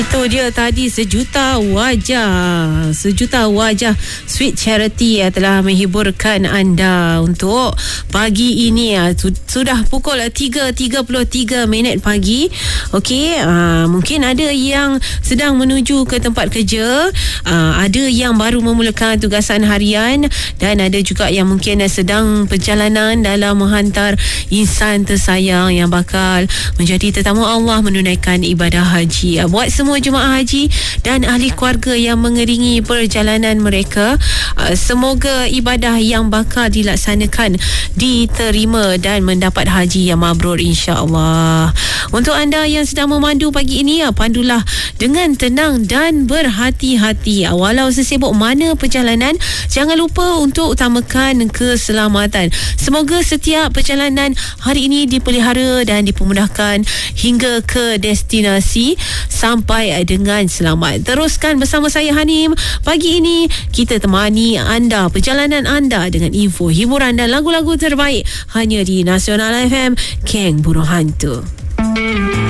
Itu dia tadi sejuta wajah Sweet Charity telah menghiburkan anda untuk pagi ini. Sudah pukul 3.33 pagi. Okey, mungkin ada yang sedang menuju ke tempat kerja, ada yang baru memulakan tugasan harian, dan ada juga yang mungkin sedang perjalanan dalam menghantar insan tersayang yang bakal menjadi tetamu Allah menunaikan ibadah haji. Buat semua jemaah haji dan ahli keluarga yang mengiringi perjalanan mereka, semoga ibadah yang bakal dilaksanakan diterima dan mendapat haji yang mabrur, insya-Allah. Untuk anda yang sedang memandu pagi ini, pandulah dengan tenang dan berhati-hati. Walau sesibuk mana perjalanan, jangan lupa untuk utamakan keselamatan. Semoga setiap perjalanan hari ini dipelihara dan dipermudahkan hingga ke destinasi sampai dengan selamat. Teruskan bersama saya Hanim. Pagi ini kita temani anda, perjalanan anda dengan info, hiburan dan lagu-lagu terbaik hanya di Nasional FM, Geng Burung Hantu.